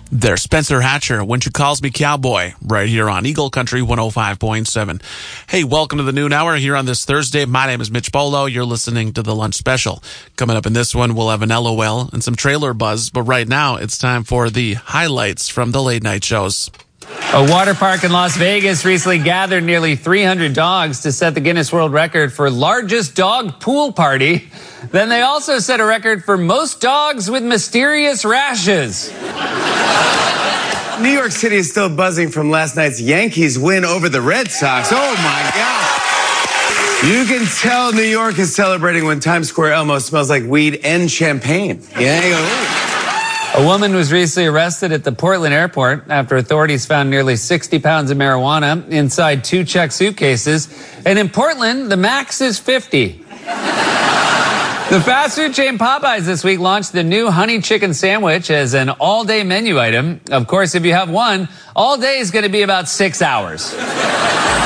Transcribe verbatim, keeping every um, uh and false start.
There's Spencer Hatcher, When She Calls Me Cowboy, right here on Eagle Country one oh five point seven. Hey, welcome to the noon hour here on this Thursday. My name is Mitch Bolo. You're listening to the Lunch Special. Coming up in this one, we'll have an L O L and some trailer buzz. But right now, it's time for the highlights from the late night shows. A water park in Las Vegas recently gathered nearly three hundred dogs to set the Guinness World Record for largest dog pool party. Then they also set a record for most dogs with mysterious rashes. New York City is still buzzing from last night's Yankees win over the Red Sox. Oh, my God. You can tell New York is celebrating when Times Square Elmo smells like weed and champagne. Yeah, you go, ooh. A woman was recently arrested at the Portland airport after authorities found nearly sixty pounds of marijuana inside two checked suitcases. And in Portland, the max is fifty. The fast food chain Popeyes this week launched the new honey chicken sandwich as an all-day menu item. Of course, if you have one, all day is going to be about six hours.